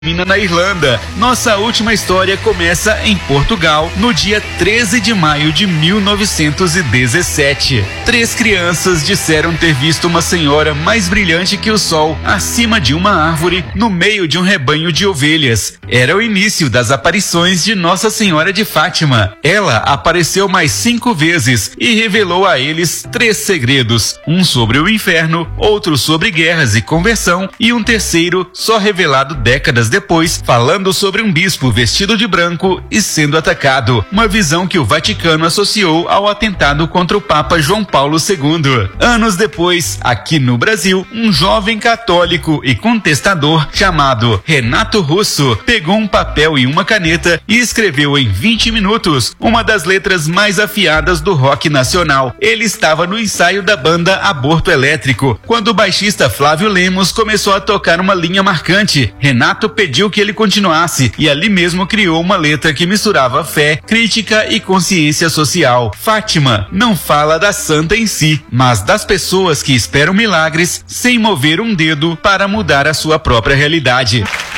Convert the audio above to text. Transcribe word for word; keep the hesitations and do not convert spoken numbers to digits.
termina na Irlanda. Nossa última história começa em Portugal, no dia treze de maio de mil novecentos e dezessete. Três crianças disseram ter visto uma senhora mais brilhante que o sol acima de uma árvore no meio de um rebanho de ovelhas. Era o início das aparições de Nossa Senhora de Fátima. Ela apareceu mais cinco vezes e revelou a eles três segredos: um sobre o inferno, outro sobre guerras e conversão e um terceiro só revelado décadas depois, falando sobre um bispo vestido de branco e sendo atacado, uma visão que o Vaticano associou ao atentado contra o Papa João Paulo segundo. Anos depois, aqui no Brasil, um jovem católico e contestador chamado Renato Russo pegou um papel e uma caneta e escreveu em vinte minutos uma das letras mais afiadas do rock nacional. Ele estava no ensaio da banda Aborto Elétrico, quando o baixista Flávio Lemos começou a tocar uma linha marcante. Renato pediu que ele continuasse e ali mesmo criou uma letra que misturava fé, crítica e consciência social. Fátima não fala da santa em si, mas das pessoas que esperam milagres sem mover um dedo para mudar a sua própria realidade.